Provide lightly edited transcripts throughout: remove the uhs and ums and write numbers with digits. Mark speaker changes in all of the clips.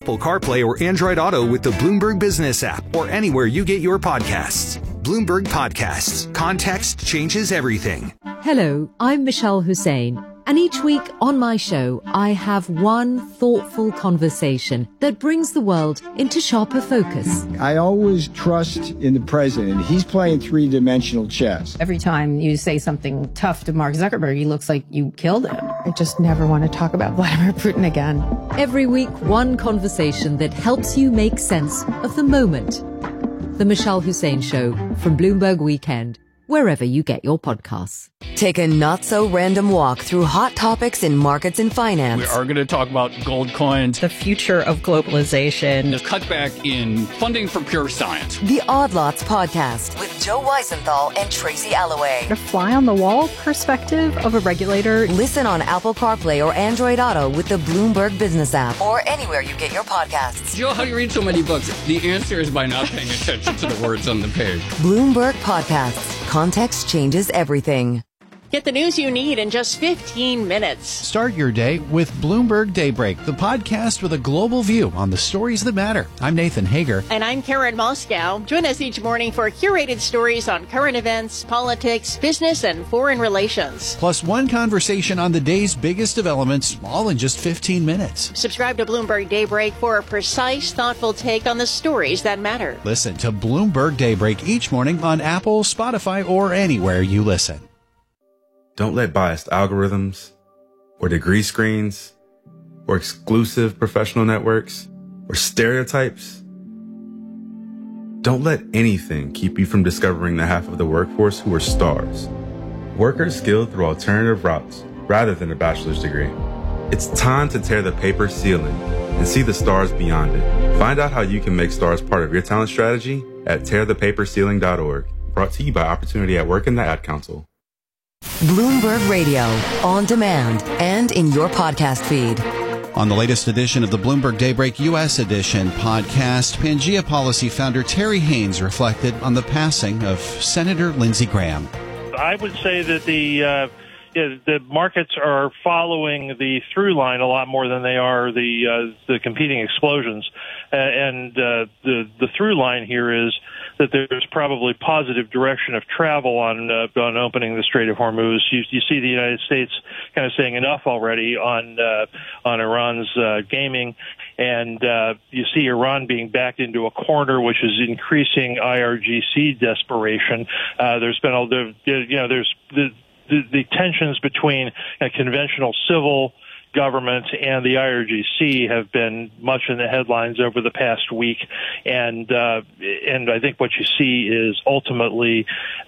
Speaker 1: Apple CarPlay or Android Auto with the Bloomberg Business app or anywhere you get your podcasts. Bloomberg Podcasts. Context changes everything.
Speaker 2: Hello, I'm Michelle Hussein. And each week on my show, I have one thoughtful conversation that brings the world into sharper focus.
Speaker 3: I always trust in the president. He's playing three-dimensional chess.
Speaker 4: Every time you say something tough to Mark Zuckerberg, he looks like you killed him.
Speaker 5: I just never want to talk about Vladimir Putin again.
Speaker 2: Every week, one conversation that helps you make sense of the moment. The Michelle Hussein Show from Bloomberg Weekend, wherever you get your podcasts.
Speaker 6: Take a not-so-random walk through hot topics in markets and finance.
Speaker 7: We are going to talk about gold coins,
Speaker 8: the future of globalization,
Speaker 7: the cutback in funding for pure science.
Speaker 6: The Odd Lots Podcast with Joe Weisenthal and Tracy Alloway.
Speaker 9: The fly-on-the-wall perspective of a regulator.
Speaker 6: Listen on Apple CarPlay or Android Auto with the Bloomberg Business app or anywhere you get your podcasts.
Speaker 7: Joe, how do you read so many books? The answer is by not paying attention to the words on the page.
Speaker 6: Bloomberg Podcasts. Context changes everything.
Speaker 10: Get the news you need in just 15 minutes.
Speaker 11: Start your day with Bloomberg Daybreak, the podcast with a global view on the stories that matter. I'm Nathan Hager.
Speaker 10: And I'm Karen Moscow. Join us each morning for curated stories on current events, politics, business, and foreign relations.
Speaker 11: Plus one conversation on the day's biggest developments, all in just 15 minutes.
Speaker 10: Subscribe to Bloomberg Daybreak for a precise, thoughtful take on the stories that matter.
Speaker 11: Listen to Bloomberg Daybreak each morning on Apple, Spotify, or anywhere you listen.
Speaker 12: Don't let biased algorithms or degree screens or exclusive professional networks or stereotypes. Don't let anything keep you from discovering the half of the workforce who are stars. Workers skilled through alternative routes rather than a bachelor's degree. It's time to tear the paper ceiling and see the stars beyond it. Find out how you can make stars part of your talent strategy at tearthepaperceiling.org. Brought to you by Opportunity at Work and the Ad Council.
Speaker 6: Bloomberg Radio, on demand, and in your podcast feed.
Speaker 11: On the latest edition of the Bloomberg Daybreak U.S. Edition podcast, Pangea Policy founder Terry Haynes reflected on the passing of Senator Lindsey Graham.
Speaker 13: I would say that the markets are following the through line a lot more than they are the competing explosions. And the through line here is that there's probably positive direction of travel on opening the Strait of Hormuz. You see the United States kind of saying enough already on Iran's gaming, and you see Iran being backed into a corner, which is increasing IRGC desperation. There's been there's the tensions between a conventional civil government and the IRGC have been much in the headlines over the past week, and I think what you see is ultimately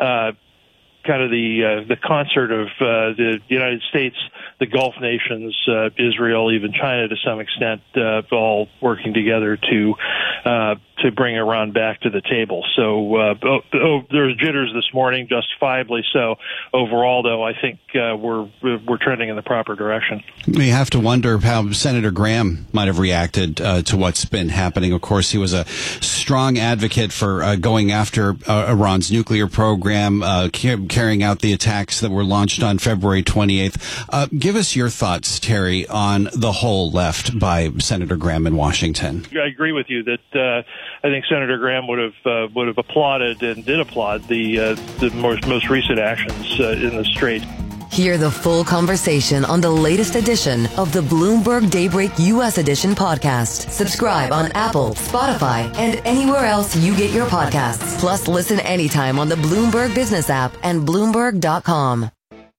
Speaker 13: kind of the concert of the United States, the Gulf nations, Israel, even China to some extent, all working together to bring Iran back to the table. So there's jitters this morning, justifiably so. Overall, though, I think we're trending in the proper direction.
Speaker 11: We have to wonder how Senator Graham might have reacted to what's been happening. Of course, he was a strong advocate for going after Iran's nuclear program, carrying out the attacks that were launched on February 28th. Give us your thoughts, Terry, on the hole left by Senator Graham in Washington.
Speaker 13: I agree with you that I think Senator Graham would have applauded and did applaud the most recent actions in the Strait.
Speaker 6: Hear the full conversation on the latest edition of the Bloomberg Daybreak U.S. Edition podcast. Subscribe on Apple, Spotify, and anywhere else you get your podcasts. Plus, listen anytime on the Bloomberg Business app and Bloomberg.com.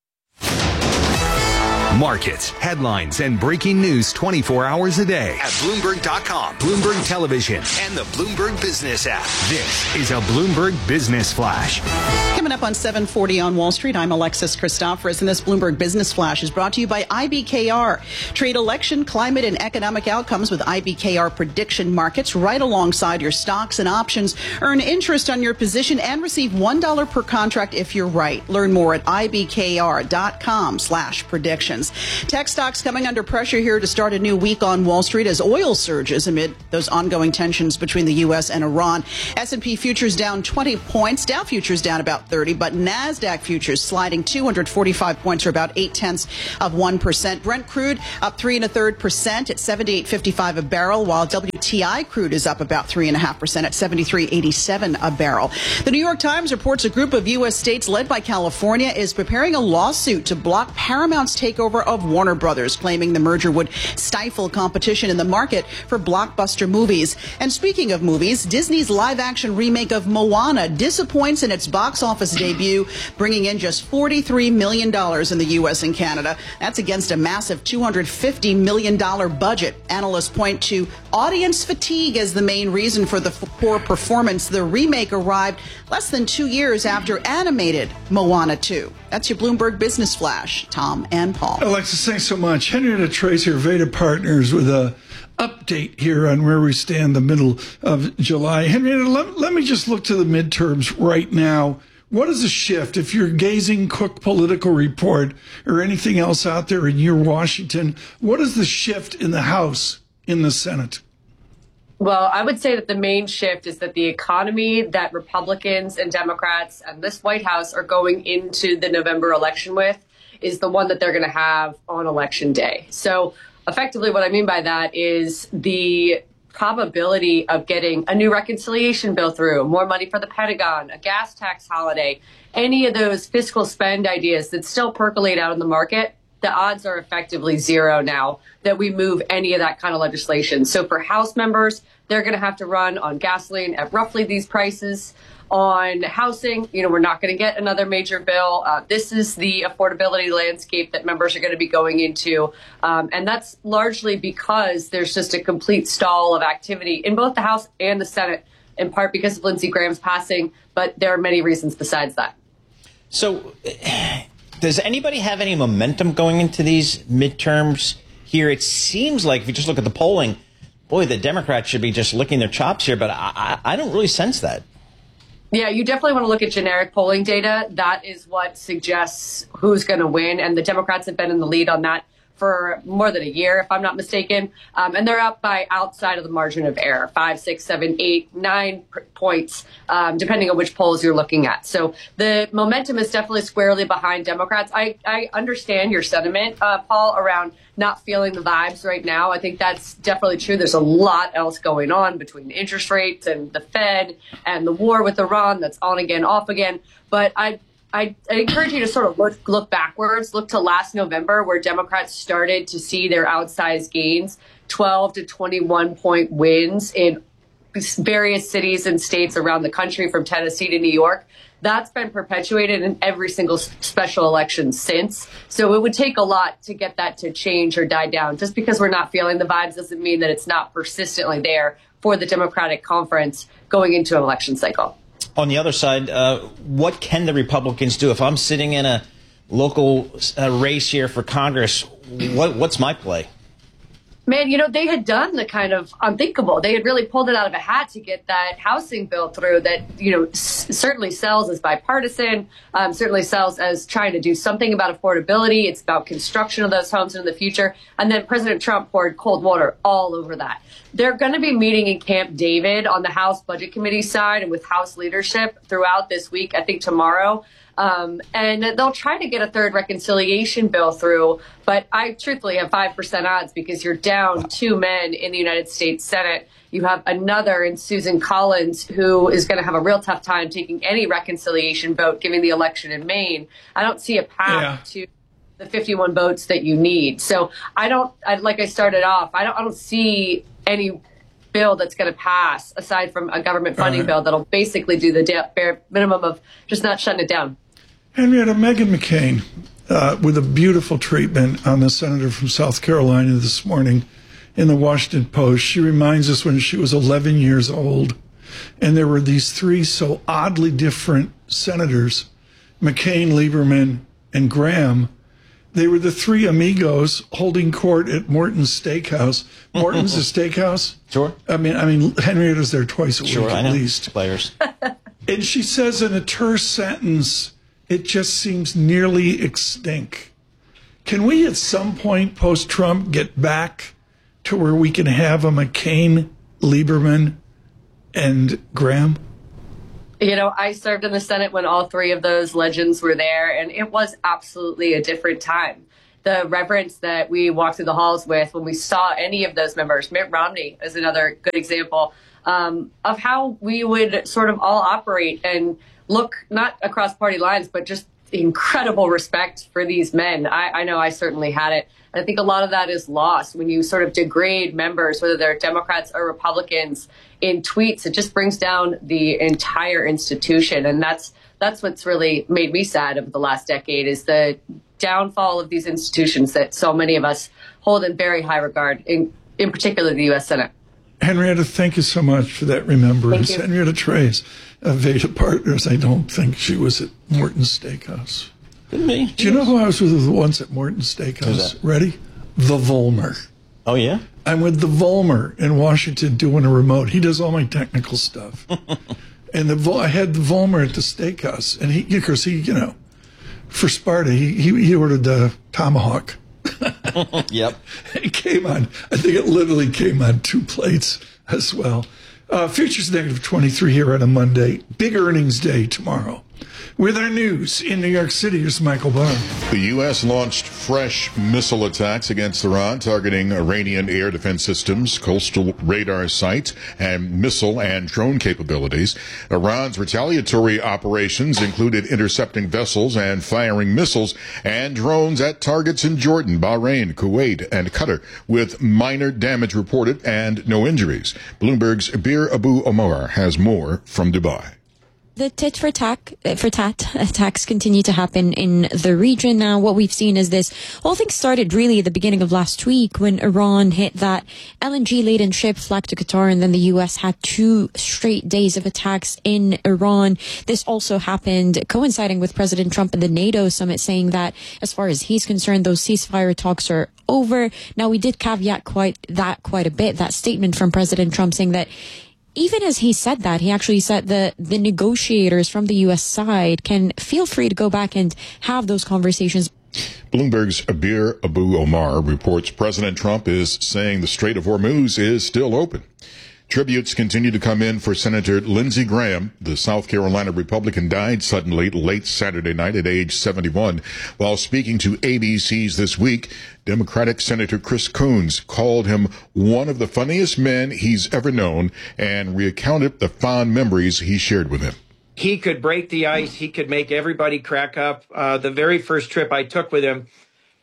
Speaker 1: Markets, headlines, and breaking news 24 hours a day at Bloomberg.com, Bloomberg Television, and the Bloomberg Business app. This is a Bloomberg Business Flash.
Speaker 8: Coming up on 740 on Wall Street, I'm Alexis Christoforous, and this Bloomberg Business Flash is brought to you by IBKR. Trade election, climate, and economic outcomes with IBKR prediction markets right alongside your stocks and options. Earn interest on your position and receive $1 per contract if you're right. Learn more at IBKR.com/predictions. elections. Tech stocks coming under pressure here to start a new week on Wall Street as oil surges amid those ongoing tensions between the U.S. and Iran. S&P futures down 20 points. Dow futures down about 30, but NASDAQ futures sliding 245 points or about 0.8%. Brent crude up 3 1/3% at $78.55 a barrel, while WTI crude is up about 3.5% at $73.87 a barrel. The New York Times reports a group of U.S. states led by California is preparing a lawsuit to block Paramount's takeover of Warner Brothers, claiming the merger would stifle competition in the market for blockbuster movies. And speaking of movies, Disney's live-action remake of Moana disappoints in its box office debut, bringing in just $43 million in the U.S. and Canada. That's against a massive $250 million budget. Analysts point to audience fatigue as the main reason for the poor performance. The remake arrived less than 2 years after animated Moana 2. That's your Bloomberg Business Flash. Tom and Paul.
Speaker 14: Alexis, thanks so much. Henrietta Tracer, Veda Partners, with a update here on where we stand the middle of July. Henrietta, let me just look to the midterms right now. What is the shift? If you're gazing Cook Political Report or anything else out there in your Washington, what is the shift in the House, in the Senate?
Speaker 15: Well, I would say that the main shift is that the economy that Republicans and Democrats and this White House are going into the November election with is the one that they're going to have on Election Day. So effectively what I mean by that is the probability of getting a new reconciliation bill through, more money for the Pentagon, a gas tax holiday, any of those fiscal spend ideas that still percolate out in the market, the odds are effectively zero now that we move any of that kind of legislation. So for House members, they're going to have to run on gasoline at roughly these prices. On housing, we're not going to get another major bill. This is the affordability landscape that members are going to be going into. And that's largely because there's just a complete stall of activity in both the House and the Senate, in part because of Lindsey Graham's passing. But there are many reasons besides that.
Speaker 16: So does anybody have any momentum going into these midterms here? It seems like if you just look at the polling, boy, the Democrats should be just licking their chops here. But I don't really sense that.
Speaker 15: Yeah, you definitely want to look at generic polling data. That is what suggests who's going to win. And the Democrats have been in the lead on that for more than a year, if I'm not mistaken. And they're up by outside of the margin of error, 5, 6, 7, 8, 9 points, depending on which polls you're looking at. So the momentum is definitely squarely behind Democrats. I understand your sentiment, Paul, around not feeling the vibes right now. I think that's definitely true. There's a lot else going on between interest rates and the Fed and the war with Iran that's on again, off again. But I encourage you to sort of look backwards, look to last November where Democrats started to see their outsized gains, 12 to 21 point wins in various cities and states around the country from Tennessee to New York. That's been perpetuated in every single special election since. So it would take a lot to get that to change or die down. Just because we're not feeling the vibes doesn't mean that it's not persistently there for the Democratic conference going into an election cycle.
Speaker 16: On the other side, what can the Republicans do? If I'm sitting in a local race here for Congress, what's my play?
Speaker 15: Man, they had done the kind of unthinkable. They had really pulled it out of a hat to get that housing bill through that, certainly sells as bipartisan, certainly sells as trying to do something about affordability. It's about construction of those homes in the future. And then President Trump poured cold water all over that. They're going to be meeting in Camp David on the House Budget Committee side and with House leadership throughout this week, I think tomorrow. And they'll try to get a third reconciliation bill through. But I truthfully have 5% odds because you're down 2 men in the United States Senate. You have another in Susan Collins, who is going to have a real tough time taking any reconciliation vote, given the election in Maine. I don't see a path to the 51 votes that you need. So like I started off, I don't see any bill that's going to pass aside from a government funding bill that'll basically do the bare minimum of just not shutting it down.
Speaker 14: Henrietta, Meghan McCain, with a beautiful treatment on the senator from South Carolina this morning in the Washington Post. She reminds us when she was 11 years old, and there were these 3 so oddly different senators, McCain, Lieberman, and Graham. They were the 3 amigos holding court at Morton's Steakhouse. Morton's a steakhouse?
Speaker 16: Sure.
Speaker 14: I mean, Henrietta's there twice a week at least.
Speaker 16: Players.
Speaker 14: And she says in a terse sentence, it just seems nearly extinct. Can we at some point post-Trump get back to where we can have a McCain, Lieberman, and Graham?
Speaker 15: You know, I served in the Senate when all three of those legends were there, and it was absolutely a different time. The reverence that we walked through the halls with when we saw any of those members, Mitt Romney is another good example of how we would sort of all operate and look not across party lines, but just incredible respect for these men. I know I certainly had it. And I think a lot of that is lost when you sort of degrade members, whether they're Democrats or Republicans, in tweets. It just brings down the entire institution. And that's what's really made me sad over the last decade, is the downfall of these institutions that so many of us hold in very high regard, in particular the U.S. Senate.
Speaker 14: Henrietta, thank you so much for that remembrance. Henrietta Trace of Veda Partners. I don't think she was at Morton's Steakhouse.
Speaker 16: Me.
Speaker 14: Do you know who I was with once at Morton's Steakhouse? Ready? The Volmer.
Speaker 16: Oh, yeah?
Speaker 14: I'm with the Volmer in Washington doing a remote. He does all my technical stuff. And I had the Volmer at the steakhouse. And he, of course, you know, for Sparta, he ordered the tomahawk.
Speaker 16: Yep.
Speaker 14: It came on, I think it literally came on 2 plates as well. Futures negative 23 here on a Monday. Big earnings day tomorrow. With our news in New York City, here's Michael Barr.
Speaker 17: The U.S. launched fresh missile attacks against Iran, targeting Iranian air defense systems, coastal radar sites, and missile and drone capabilities. Iran's retaliatory operations included intercepting vessels and firing missiles and drones at targets in Jordan, Bahrain, Kuwait, and Qatar, with minor damage reported and no injuries. Bloomberg's Bir Abu Omar has more from Dubai.
Speaker 18: The tit for tat attacks continue to happen in the region now. What we've seen is this whole thing started really at the beginning of last week when Iran hit that LNG-laden ship flagged to Qatar, and then the U.S. had 2 straight days of attacks in Iran. This also happened coinciding with President Trump and the NATO summit, saying that as far as he's concerned, those ceasefire talks are over. Now, we did caveat quite a bit, that statement from President Trump saying that even as he said that, he actually said that the negotiators from the U.S. side can feel free to go back and have those conversations.
Speaker 17: Bloomberg's Bir Abu Omar reports President Trump is saying the Strait of Hormuz is still open. Tributes continue to come in for Senator Lindsey Graham. The South Carolina Republican died suddenly late Saturday night at age 71. While speaking to ABC's This Week, Democratic Senator Chris Coons called him one of the funniest men he's ever known and recounted the fond memories he shared with him.
Speaker 19: He could break the ice. He could make everybody crack up. The very first trip I took with him,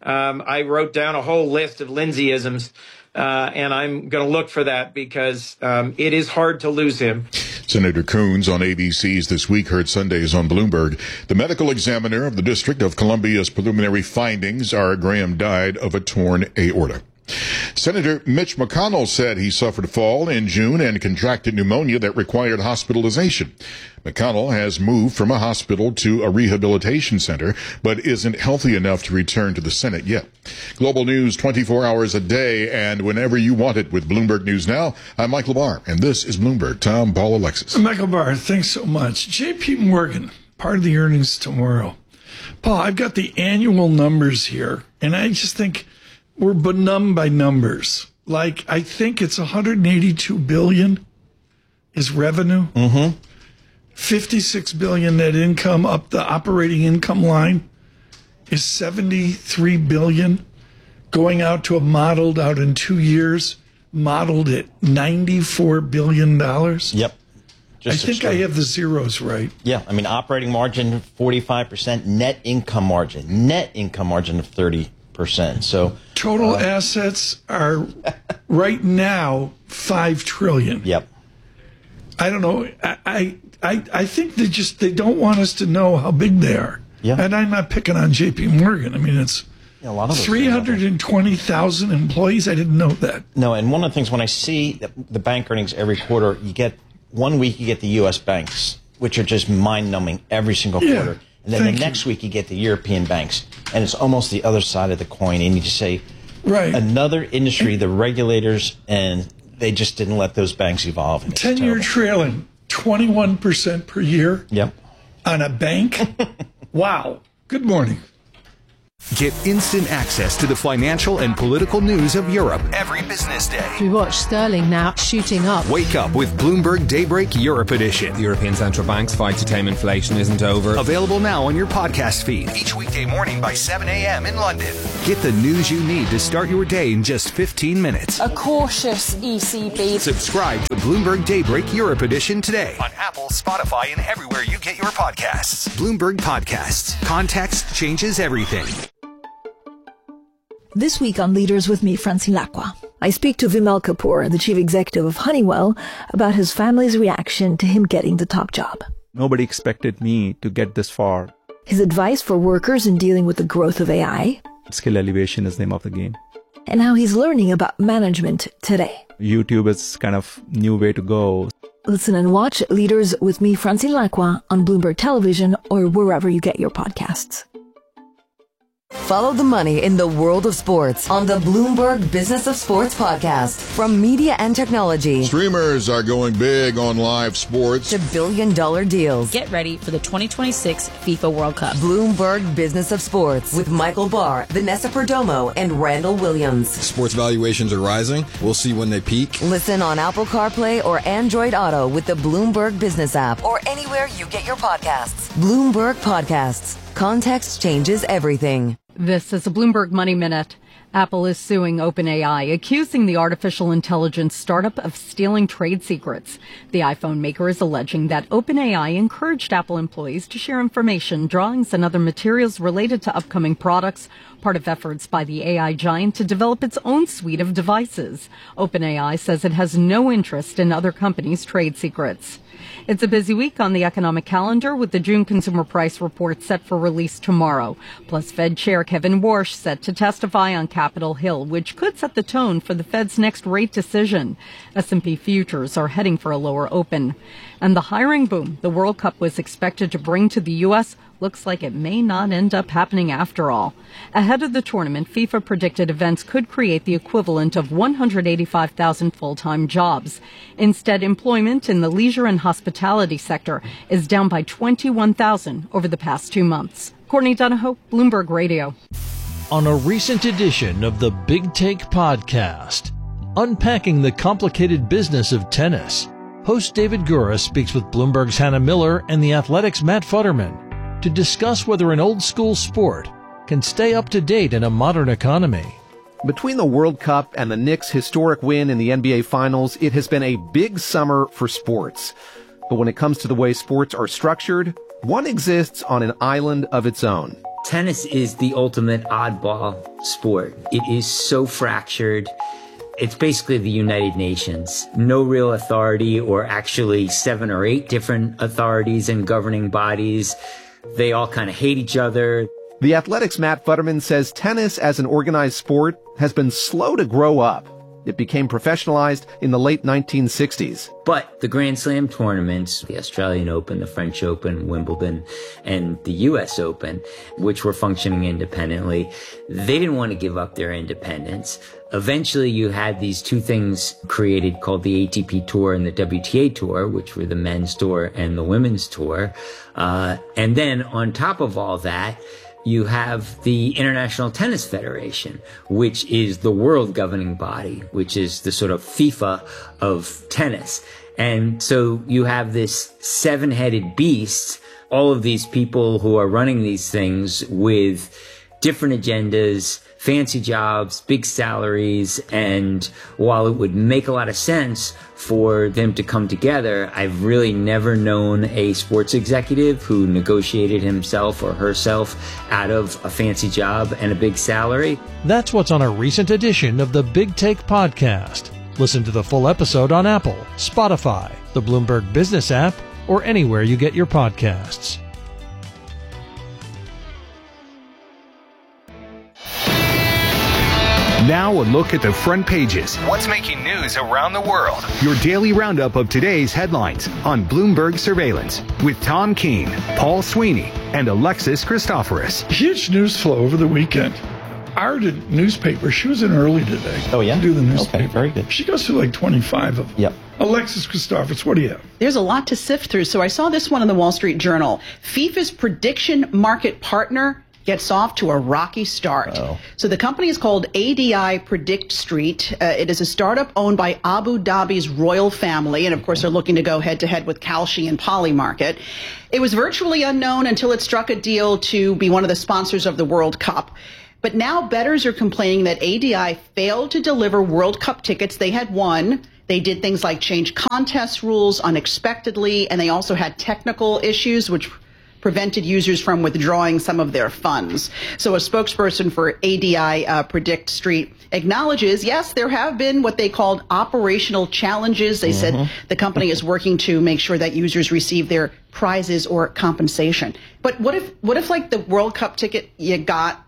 Speaker 19: I wrote down a whole list of Lindseyisms. And I'm going to look for that because it is hard to lose him.
Speaker 17: Senator Coons on ABC's This Week heard Sundays on Bloomberg. The medical examiner of the District of Columbia's preliminary findings are Graham died of a torn aorta. Senator Mitch McConnell said he suffered a fall in June and contracted pneumonia that required hospitalization. McConnell has moved from a hospital to a rehabilitation center, but isn't healthy enough to return to the Senate yet. Global news 24 hours a day and whenever you want it with Bloomberg News Now. I'm Michael Barr, and this is Bloomberg. Tom, Paul, Alexis.
Speaker 14: Michael Barr, thanks so much. J.P. Morgan, part of the earnings tomorrow. Paul, I've got the annual numbers here, and I just think we're benumbed by numbers. Like, I think it's $182 billion is revenue.
Speaker 16: Mm-hmm.
Speaker 14: $56 billion net income. Up the operating income line is $73 billion. Going out to a modeled out in 2 years, modeled at $94 billion.
Speaker 16: Yep.
Speaker 14: I think I have the zeros right.
Speaker 16: Yeah, I mean, operating margin 45%, net income margin of 30%. So
Speaker 14: total assets are right now $5 trillion.
Speaker 16: Yep.
Speaker 14: I don't know. I think they don't want us to know how big they are.
Speaker 16: Yeah.
Speaker 14: And I'm not picking on J.P. Morgan. I mean, it's
Speaker 16: a lot of
Speaker 14: 320,000 employees. I didn't know that.
Speaker 16: No, and one of the things when I see the bank earnings every quarter, you get 1 week you get the U.S. banks, which are just mind-numbing every single quarter. And then the next week you get the European banks. And it's almost the other side of the coin. And you just say,
Speaker 14: right,
Speaker 16: another industry, the regulators, and they just didn't let those banks evolve.
Speaker 14: 10-year trailing, 21% per year.
Speaker 16: Yep.
Speaker 14: On a bank. Wow. Good morning.
Speaker 1: Get instant access to the financial and political news of Europe every business day.
Speaker 5: We watch sterling now shooting up.
Speaker 1: Wake up with Bloomberg Daybreak Europe Edition.
Speaker 20: The European Central Bank's fight to tame inflation isn't over.
Speaker 1: Available now on your podcast feed each weekday morning by 7 a.m. in London. Get the news you need to start your day in just 15 minutes.
Speaker 21: A cautious ECB.
Speaker 1: Subscribe to Bloomberg Daybreak Europe Edition today on Apple, Spotify, and everywhere you get your podcasts. Bloomberg Podcasts. Context changes everything.
Speaker 22: This week on Leaders with me, Francine Lacqua, I speak to Vimal Kapoor, the chief executive of Honeywell, about his family's reaction to him getting the top job.
Speaker 23: Nobody expected me to get this far.
Speaker 22: His advice for workers in dealing with the growth of AI.
Speaker 23: Skill elevation is the name of the game.
Speaker 22: And how he's learning about management today.
Speaker 23: YouTube is kind of new way to go.
Speaker 22: Listen and watch Leaders with me, Francine Lacqua, on Bloomberg Television or wherever you get your podcasts.
Speaker 6: Follow the money in the world of sports on the Bloomberg Business of Sports podcast. From media and technology.
Speaker 17: Streamers are going big on live sports.
Speaker 6: To billion-dollar deals.
Speaker 24: Get ready for the 2026 FIFA World Cup.
Speaker 6: Bloomberg Business of Sports with Michael Barr, Vanessa Perdomo, and Randall Williams.
Speaker 25: Sports valuations are rising. We'll see when they peak.
Speaker 6: Listen on Apple CarPlay or Android Auto with the Bloomberg Business app or anywhere you get your podcasts. Bloomberg Podcasts. Context changes everything.
Speaker 9: This is a Bloomberg Money Minute. Apple is suing OpenAI, accusing the artificial intelligence startup of stealing trade secrets. The iPhone maker is alleging that OpenAI encouraged Apple employees to share information, drawings, and other materials related to upcoming products, part of efforts by the AI giant to develop its own suite of devices. OpenAI says it has no interest in other companies' trade secrets. It's a busy week on the economic calendar with the June consumer price report set for release tomorrow. Plus, Fed Chair Kevin Warsh set to testify on Capitol Hill, which could set the tone for the Fed's next rate decision. S&P futures are heading for a lower open. And the hiring boom the World Cup was expected to bring to the U.S. looks like it may not end up happening after all. Ahead of the tournament, FIFA predicted events could create the equivalent of 185,000 full-time jobs. Instead, employment in the leisure and hospitality sector is down by 21,000 over the past 2 months. Courtney Donahoe, Bloomberg Radio.
Speaker 26: On a recent edition of the Big Take podcast, unpacking the complicated business of tennis, host David Gura speaks with Bloomberg's Hannah Miller and The Athletic's Matt Futterman to discuss whether an old-school sport can stay up to date in a modern economy.
Speaker 27: Between the World Cup and the Knicks' historic win in the NBA Finals, it has been a big summer for sports. But when it comes to the way sports are structured, one exists on an island of its own.
Speaker 28: Tennis is the ultimate oddball sport. It is so fractured. It's basically the United Nations. No real authority, or actually 7 or 8 different authorities and governing bodies. They all kind of hate each other.
Speaker 27: The Athletic's Matt Futterman says tennis as an organized sport has been slow to grow up. It became professionalized in the late 1960s.
Speaker 28: But the Grand Slam tournaments, the Australian Open, the French Open, Wimbledon, and the US Open, which were functioning independently, they didn't want to give up their independence. Eventually, you had these two things created called the ATP Tour and the WTA Tour, which were the men's tour and the women's tour. And then on top of all that, you have the International Tennis Federation, which is the world governing body, which is the sort of FIFA of tennis. And so you have this 7-headed beast, all of these people who are running these things with different agendas, fancy jobs, big salaries, and while it would make a lot of sense for them to come together, I've really never known a sports executive who negotiated himself or herself out of a fancy job and a big salary.
Speaker 26: That's what's on a recent edition of the Big Take podcast. Listen to the full episode on Apple, Spotify, the Bloomberg Business app, or anywhere you get your podcasts.
Speaker 1: Now a look at the front pages. What's making news around the world? Your daily roundup of today's headlines on Bloomberg Surveillance with Tom Keene, Paul Sweeney, and Alexis Christoforous.
Speaker 14: Huge news flow over the weekend. Our newspaper, she was in early today.
Speaker 16: Oh, yeah?
Speaker 14: To do the newspaper.
Speaker 16: Okay, very good.
Speaker 14: She goes through like 25 of them.
Speaker 16: Yep.
Speaker 14: Alexis Christoforous, what do you have?
Speaker 8: There's a lot to sift through. So I saw this one in the Wall Street Journal. FIFA's prediction market partner gets off to a rocky start.
Speaker 16: Uh-oh.
Speaker 8: So the company is called ADI Predict Street. It is a startup owned by Abu Dhabi's royal family. And of course, they're looking to go head to head with Kalshi and Polymarket. It was virtually unknown until it struck a deal to be one of the sponsors of the World Cup. But now bettors are complaining that ADI failed to deliver World Cup tickets they had won. They did things like change contest rules unexpectedly, and they also had technical issues which prevented users from withdrawing some of their funds. So a spokesperson for ADI Predict Street acknowledges, yes, there have been what they called operational challenges. They said the company is working to make sure that users receive their prizes or compensation. But what if like the World Cup ticket you got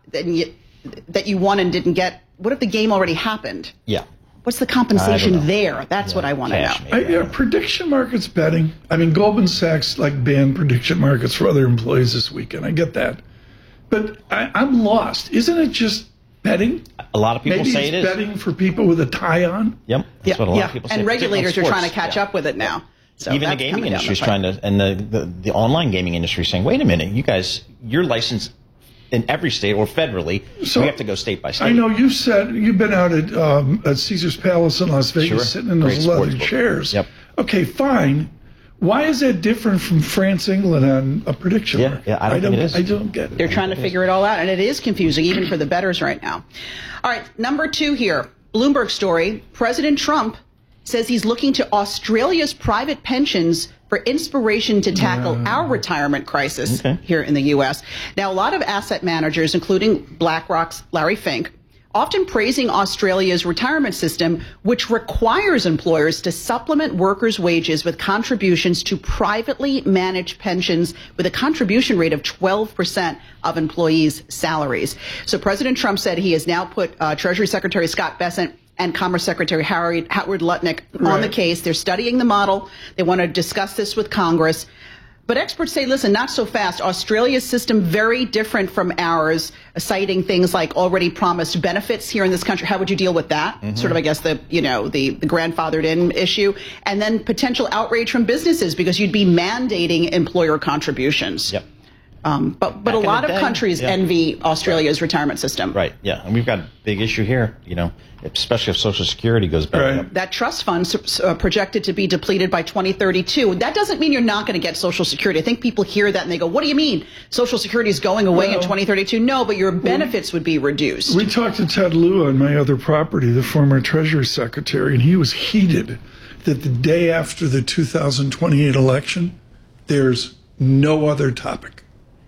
Speaker 8: that you won and didn't get, what if the game already happened?
Speaker 16: Yeah.
Speaker 8: What's the compensation there? That's what I want to know.
Speaker 14: Prediction markets betting. I mean, Goldman Sachs banned prediction markets for other employees this weekend. I get that. But I'm lost. Isn't it just betting?
Speaker 16: A lot of people say it is.
Speaker 14: Betting for people with a tie on?
Speaker 16: Yep. That's what a lot of people say.
Speaker 8: And regulators are trying to catch up with it now. So
Speaker 16: even the gaming industry is trying to, and the online gaming industry is saying, wait a minute, you guys, you're licensed in every state or federally, so we have to go state by state.
Speaker 14: I know you've been out at Caesar's Palace in Las Vegas, sitting in those leather chairs.
Speaker 16: Yep.
Speaker 14: Okay, fine. Why is that different from France, England on a prediction market?
Speaker 16: Yeah, I don't think it is.
Speaker 14: I don't get it.
Speaker 8: They're trying to figure it all out, and it is confusing, even for the bettors right now. All right, number 2 here. Bloomberg story. President Trump says he's looking to Australia's private pensions for inspiration to tackle our retirement crisis here in the U.S. Now, a lot of asset managers, including BlackRock's Larry Fink, often praising Australia's retirement system, which requires employers to supplement workers' wages with contributions to privately managed pensions with a contribution rate of 12% of employees' salaries. So President Trump said he has now put Treasury Secretary Scott Bessent and Commerce Secretary Howard Lutnick on the case. They're studying the model. They want to discuss this with Congress. But experts say, listen, not so fast. Australia's system very different from ours, citing things like already promised benefits here in this country. How would you deal with that? Sort of, I guess, the grandfathered in issue. And then potential outrage from businesses because you'd be mandating employer contributions.
Speaker 16: Yep.
Speaker 8: But a lot of countries envy Australia's retirement system.
Speaker 16: Right, yeah. And we've got a big issue here, especially if Social Security goes back up.
Speaker 8: That trust fund projected to be depleted by 2032. That doesn't mean you're not going to get Social Security. I think people hear that and they go, what do you mean? Social Security is going away in 2032? No, but your benefits would be reduced.
Speaker 14: We talked to Ted Lieu on my other property, the former Treasury Secretary, and he was heated that the day after the 2028 election, there's no other topic.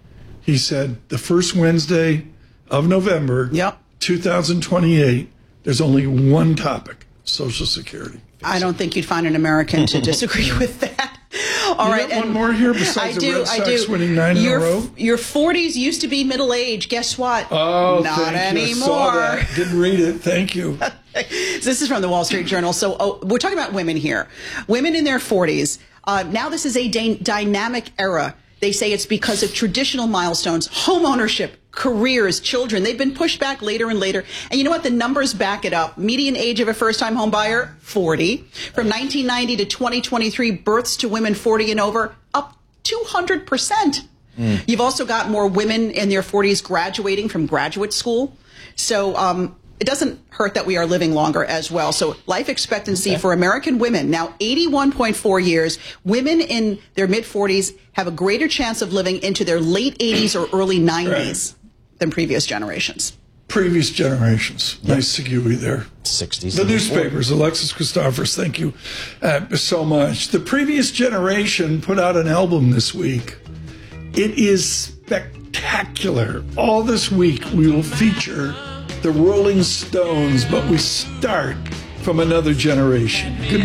Speaker 14: He said the first Wednesday of November, 2028, there's only one topic, Social Security.
Speaker 8: I don't think you'd find an American to disagree with that. All right,
Speaker 14: and one more here besides the Red Sox winning 9 in a row?
Speaker 8: Your 40s used to be middle age. Guess what?
Speaker 14: Oh,
Speaker 8: not anymore.
Speaker 14: I saw that. Didn't read it. Thank you.
Speaker 8: This is from the Wall Street Journal. So we're talking about women here. Women in their 40s. Now this is a dynamic era. They say it's because of traditional milestones, home ownership, careers, children. They've been pushed back later and later. And you know what? The numbers back it up. Median age of a first-time home buyer, 40. From 1990 to 2023, births to women 40 and over, up 200%. You've also got more women in their 40s graduating from graduate school. So it doesn't hurt that we are living longer as well. So life expectancy for American women, now 81.4 years. Women in their mid-40s have a greater chance of living into their late 80s or early 90s than previous generations.
Speaker 14: Previous generations. Nice segue there.
Speaker 16: 60s.
Speaker 14: The newspapers. Alexis Christophers, thank you so much. The previous generation put out an album this week. It is spectacular. All this week we will feature the Rolling Stones, but we start from another generation. Good